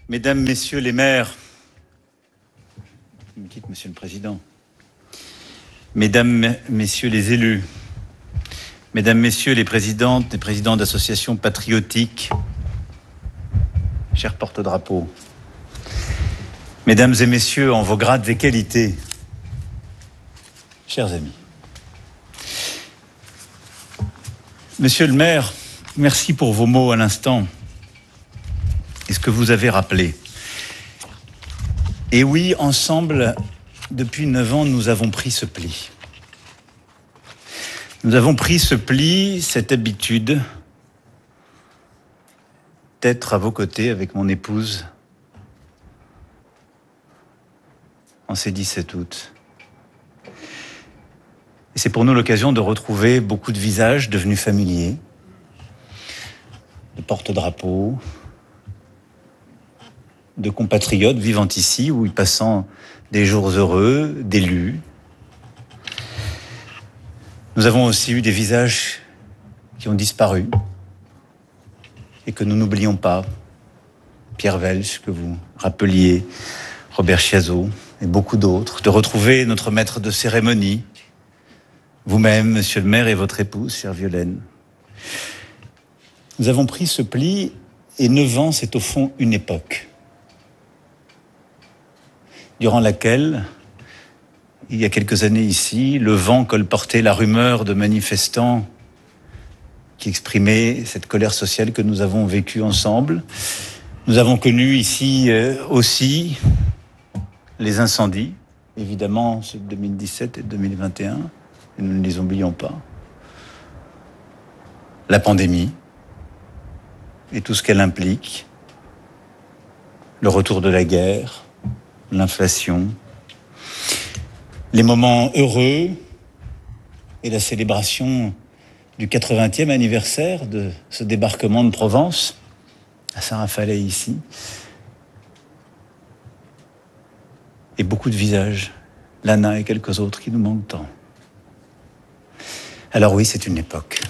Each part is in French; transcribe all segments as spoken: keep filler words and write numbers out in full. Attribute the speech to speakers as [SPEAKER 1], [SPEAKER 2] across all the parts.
[SPEAKER 1] Mesdames, Messieurs les maires, vous me dites, Monsieur le Président, Mesdames, Messieurs les élus, Mesdames, Messieurs les présidentes et présidents d'associations patriotiques, chers porte-drapeaux, Mesdames et Messieurs en vos grades et qualités, chers amis. Monsieur le maire, merci pour vos mots à l'instant et ce que vous avez rappelé. Et oui, ensemble, depuis neuf ans, nous avons pris ce pli. Nous avons pris ce pli, cette habitude d'être à vos côtés avec mon épouse en ces dix-sept août. Et c'est pour nous l'occasion de retrouver beaucoup de visages devenus familiers, de porte-drapeaux, de compatriotes vivant ici ou y passant des jours heureux, d'élus. Nous avons aussi eu des visages qui ont disparu et que nous n'oublions pas. Pierre Welch, que vous rappeliez, Robert Chiazot et beaucoup d'autres. De retrouver notre maître de cérémonie, vous-même, monsieur le maire, et votre épouse, chère Violaine. Nous avons pris ce pli et neuf ans, c'est au fond une époque durant laquelle, il y a quelques années ici, le vent colportait la rumeur de manifestants qui exprimaient cette colère sociale que nous avons vécue ensemble. Nous avons connu ici aussi les incendies, évidemment ceux de deux mille dix-sept et deux mille vingt et un, et nous ne les oublions pas. La pandémie et tout ce qu'elle implique, le retour de la guerre, l'inflation, les moments heureux et la célébration du quatre-vingtième anniversaire de ce débarquement de Provence à Saint-Raphaël ici. Et beaucoup de visages, Lana et quelques autres qui nous manquent tant. Alors oui, c'est une époque.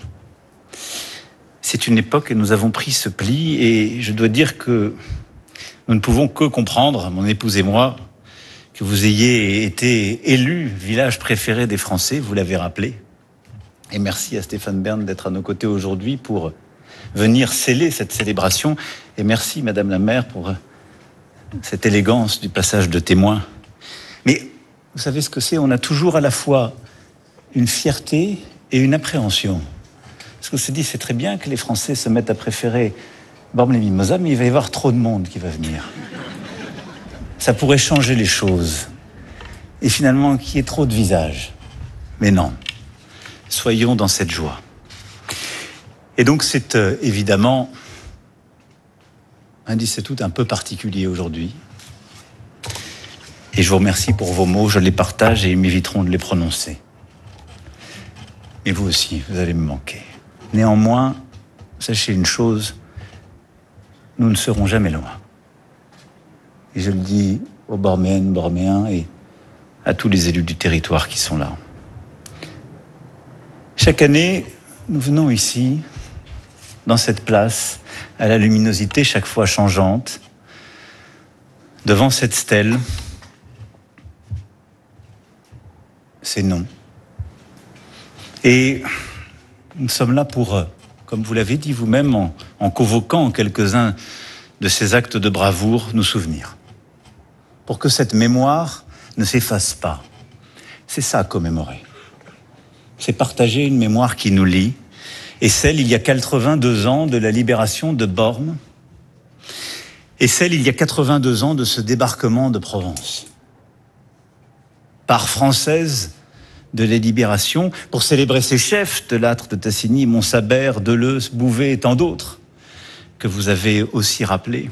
[SPEAKER 1] C'est une époque et nous avons pris ce pli et je dois dire que nous ne pouvons que comprendre, mon épouse et moi, que vous ayez été élu village préféré des Français, vous l'avez rappelé. Et merci à Stéphane Bern d'être à nos côtés aujourd'hui pour venir sceller cette célébration. Et merci, Madame la maire, pour cette élégance du passage de témoin. Mais vous savez ce que c'est ? On a toujours à la fois une fierté et une appréhension. Parce qu'on se dit, c'est très bien que les Français se mettent à préférer Bormes-les-Mimosas, mais il va y avoir trop de monde qui va venir. Ça pourrait changer les choses. Et finalement, qu'il y ait trop de visages. Mais non. Soyons dans cette joie. Et donc, c'est euh, évidemment un dix-sept août un peu particulier aujourd'hui. Et je vous remercie pour vos mots, je les partage et ils m'éviteront de les prononcer. Mais vous aussi, vous allez me manquer. Néanmoins, sachez une chose, nous ne serons jamais loin. Et je le dis aux Borméennes, Borméens et à tous les élus du territoire qui sont là. Chaque année, nous venons ici, dans cette place, à la luminosité chaque fois changeante, devant cette stèle, ces noms. Et nous sommes là pour, comme vous l'avez dit vous-même, en, en convoquant quelques-uns de ces actes de bravoure, nous souvenir. Pour que cette mémoire ne s'efface pas. C'est ça, commémorer. C'est partager une mémoire qui nous lie. Et celle, il y a quatre-vingt-deux ans, de la libération de Bormes. Et celle, il y a quatre-vingt-deux ans, de ce débarquement de Provence. Part française de la libération, pour célébrer ces chefs de Lattre, de Tassigny, Montsabert, Deleuze, Bouvet et tant d'autres, que vous avez aussi rappelés.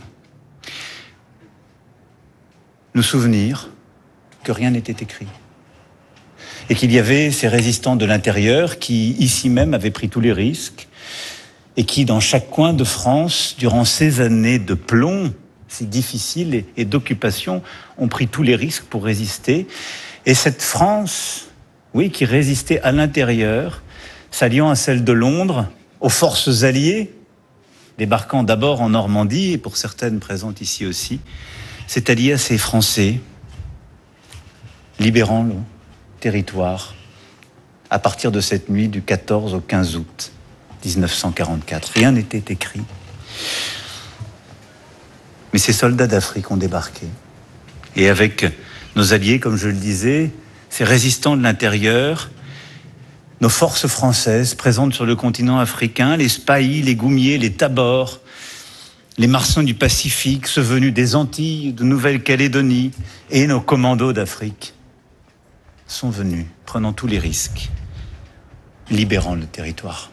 [SPEAKER 1] Nous souvenir que rien n'était écrit. Et qu'il y avait ces résistants de l'intérieur qui, ici même, avaient pris tous les risques et qui, dans chaque coin de France, durant ces années de plomb si difficiles et d'occupation, ont pris tous les risques pour résister. Et cette France, oui, qui résistait à l'intérieur, s'alliant à celle de Londres, aux forces alliées, débarquant d'abord en Normandie, et pour certaines présentes ici aussi, s'est allié à ces Français, libérant le territoire à partir de cette nuit du quatorze au quinze août dix-neuf cent quarante-quatre. Rien n'était écrit. Mais ces soldats d'Afrique ont débarqué. Et avec nos alliés, comme je le disais, ces résistants de l'intérieur, nos forces françaises présentes sur le continent africain, les Spahis, les Goumiers, les Tabors, les Marsans du Pacifique, ceux venus des Antilles, de Nouvelle-Calédonie, et nos commandos d'Afrique sont venus, prenant tous les risques, libérant le territoire.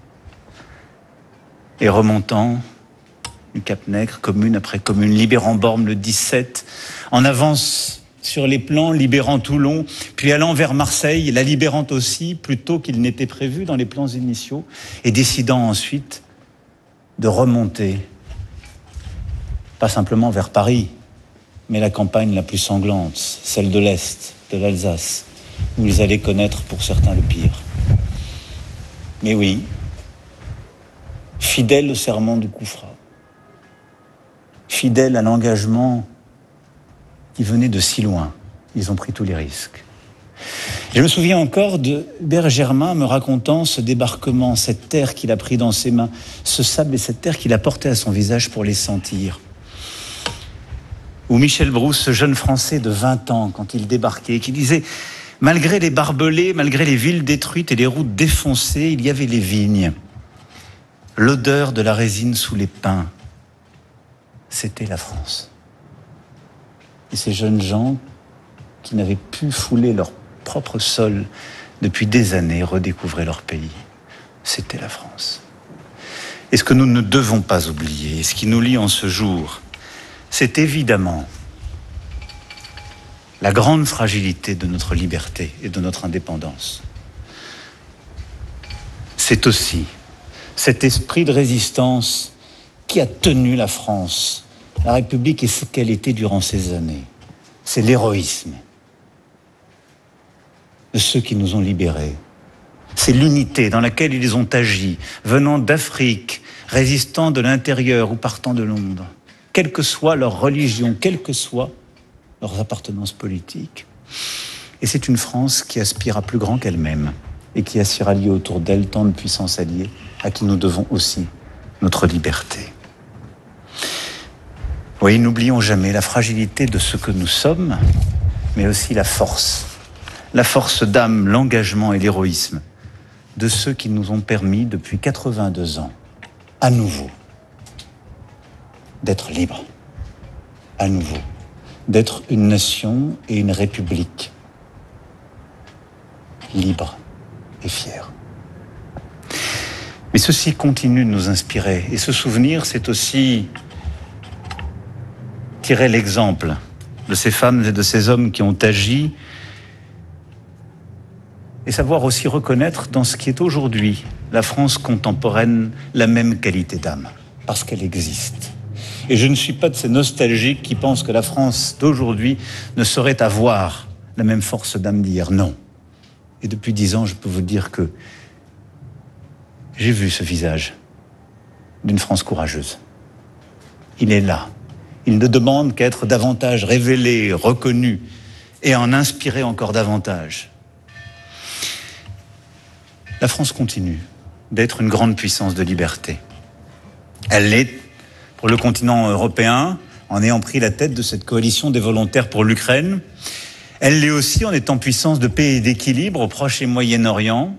[SPEAKER 1] Et remontant du Cap-Nègre, commune après commune, libérant Bormes le dix-sept, en avance sur les plans, libérant Toulon, puis allant vers Marseille, la libérant aussi, plus tôt qu'il n'était prévu dans les plans initiaux, et décidant ensuite de remonter, pas simplement vers Paris, mais la campagne la plus sanglante, celle de l'Est, de l'Alsace, où ils allaient connaître pour certains le pire. Mais oui, fidèles au serment du Koufra, fidèles à l'engagement qui venait de si loin, ils ont pris tous les risques. Je me souviens encore de Hubert Germain me racontant ce débarquement, cette terre qu'il a pris dans ses mains, ce sable et cette terre qu'il a porté à son visage pour les sentir. Ou Michel Brousse, ce jeune Français de vingt ans, quand il débarquait, qui disait « Malgré les barbelés, malgré les villes détruites et les routes défoncées, il y avait les vignes. L'odeur de la résine sous les pins, c'était la France. » Et ces jeunes gens qui n'avaient pu fouler leur propre sol depuis des années, redécouvraient leur pays. C'était la France. Et ce que nous ne devons pas oublier, ce qui nous lie en ce jour, c'est évidemment la grande fragilité de notre liberté et de notre indépendance. C'est aussi cet esprit de résistance qui a tenu la France. La République est ce qu'elle était durant ces années. C'est l'héroïsme de ceux qui nous ont libérés. C'est l'unité dans laquelle ils ont agi, venant d'Afrique, résistant de l'intérieur ou partant de Londres, quelle que soit leur religion, quelles que soient leurs appartenances politiques. Et c'est une France qui aspire à plus grand qu'elle-même et qui a su rallier autour d'elle tant de puissances alliées à qui nous devons aussi notre liberté. Oui, n'oublions jamais la fragilité de ce que nous sommes, mais aussi la force. La force d'âme, l'engagement et l'héroïsme de ceux qui nous ont permis, depuis quatre-vingt-deux ans, à nouveau, d'être libres. À nouveau, d'être une nation et une république libre et fière. Mais ceci continue de nous inspirer. Et ce souvenir, c'est aussi tirer l'exemple de ces femmes et de ces hommes qui ont agi et savoir aussi reconnaître dans ce qui est aujourd'hui la France contemporaine la même qualité d'âme, parce qu'elle existe. Et je ne suis pas de ces nostalgiques qui pensent que la France d'aujourd'hui ne saurait avoir la même force d'âme d'hier. Non. Et depuis dix ans, je peux vous dire que j'ai vu ce visage d'une France courageuse. Il est là. Il ne demande qu'à être davantage révélé, reconnu et en inspirer encore davantage. La France continue d'être une grande puissance de liberté. Elle l'est pour le continent européen, en ayant pris la tête de cette coalition des volontaires pour l'Ukraine. Elle l'est aussi en étant puissance de paix et d'équilibre au Proche et Moyen-Orient.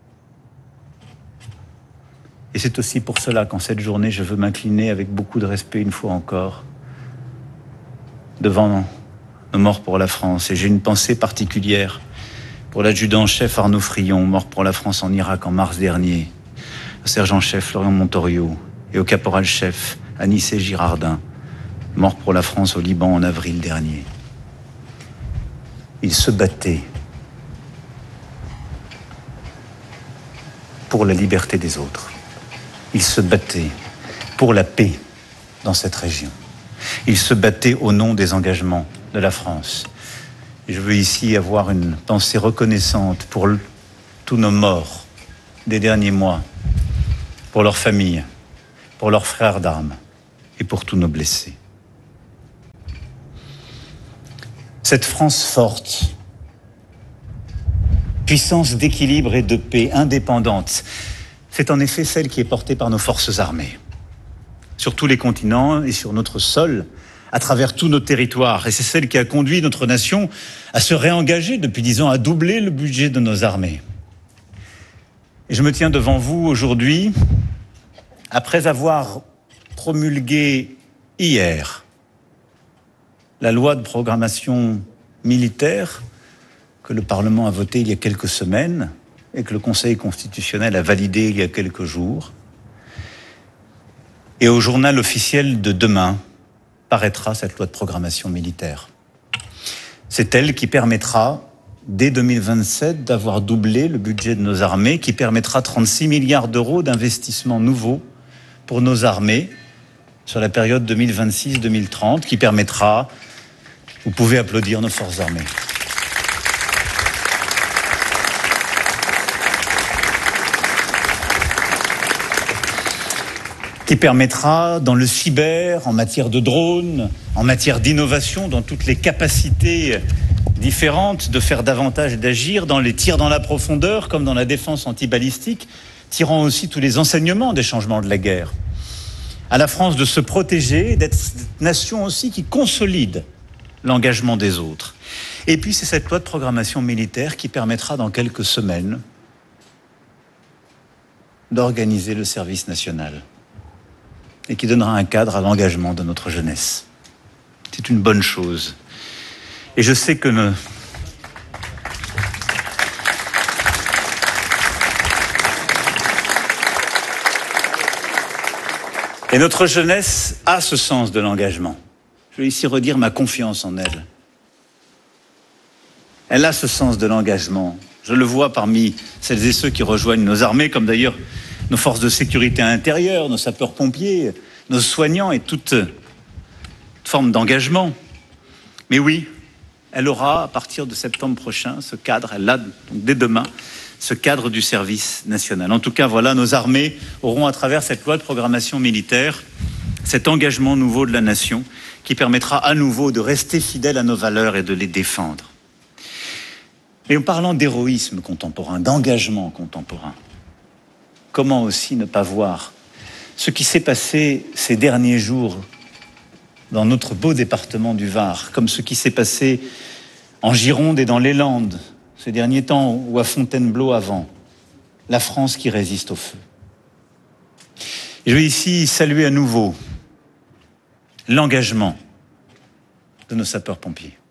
[SPEAKER 1] Et c'est aussi pour cela qu'en cette journée, je veux m'incliner avec beaucoup de respect, une fois encore, devant nos morts pour la France. Et j'ai une pensée particulière pour l'adjudant-chef Arnaud Frion, mort pour la France en Irak en mars dernier, au sergent-chef Florian Montorio et au caporal-chef Anissé Girardin, mort pour la France au Liban en avril dernier. Ils se battaient pour la liberté des autres. Ils se battaient pour la paix dans cette région. Ils se battaient au nom des engagements de la France. Et je veux ici avoir une pensée reconnaissante pour le, tous nos morts des derniers mois, pour leurs familles, pour leurs frères d'armes et pour tous nos blessés. Cette France forte, puissance d'équilibre et de paix, indépendante, c'est en effet celle qui est portée par nos forces armées, sur tous les continents et sur notre sol, à travers tous nos territoires. Et c'est celle qui a conduit notre nation à se réengager depuis dix ans, à doubler le budget de nos armées. Et je me tiens devant vous aujourd'hui, après avoir promulgué hier la loi de programmation militaire que le Parlement a votée il y a quelques semaines et que le Conseil constitutionnel a validée il y a quelques jours. Et au journal officiel de demain paraîtra cette loi de programmation militaire. C'est elle qui permettra, dès deux mille vingt-sept, d'avoir doublé le budget de nos armées, qui permettra trente-six milliards d'euros d'investissements nouveaux pour nos armées sur la période deux mille vingt-six deux mille trente, qui permettra, vous pouvez applaudir nos forces armées. Qui permettra, dans le cyber, en matière de drones, en matière d'innovation, dans toutes les capacités différentes, de faire davantage et d'agir, dans les tirs dans la profondeur, comme dans la défense antibalistique, tirant aussi tous les enseignements des changements de la guerre. À la France de se protéger, d'être cette nation aussi qui consolide l'engagement des autres. Et puis c'est cette loi de programmation militaire qui permettra dans quelques semaines d'organiser le service national et qui donnera un cadre à l'engagement de notre jeunesse. C'est une bonne chose. Et je sais que ne... Et notre jeunesse a ce sens de l'engagement. Je vais ici redire ma confiance en elle. Elle a ce sens de l'engagement. Je le vois parmi celles et ceux qui rejoignent nos armées, comme d'ailleurs nos forces de sécurité intérieure, nos sapeurs-pompiers, nos soignants et toute forme d'engagement. Mais oui, elle aura, à partir de septembre prochain, ce cadre, elle l'a donc dès demain, ce cadre du service national. En tout cas, voilà, nos armées auront, à travers cette loi de programmation militaire, cet engagement nouveau de la nation qui permettra à nouveau de rester fidèle à nos valeurs et de les défendre. Et en parlant d'héroïsme contemporain, d'engagement contemporain, comment aussi ne pas voir ce qui s'est passé ces derniers jours dans notre beau département du Var, comme ce qui s'est passé en Gironde et dans les Landes ces derniers temps, ou à Fontainebleau avant, la France qui résiste au feu. Et je vais ici saluer à nouveau l'engagement de nos sapeurs-pompiers.